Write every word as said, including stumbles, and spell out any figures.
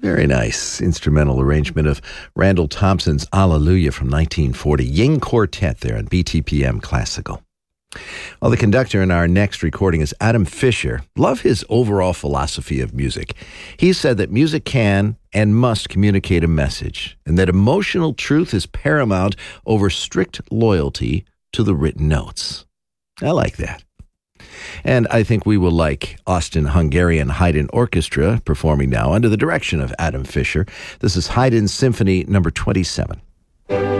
Very nice instrumental arrangement of Randall Thompson's Alleluia from nineteen forty. Ying Quartet there on B T P M Classical. Well, the conductor in our next recording is Adam Fisher. Love his overall philosophy of music. He said that music can and must communicate a message, and that emotional truth is paramount over strict loyalty to the written notes. I like that. And I think we will like Austin Hungarian Haydn Orchestra performing now under the direction of Adam Fisher. This is Haydn Symphony number twenty-seven.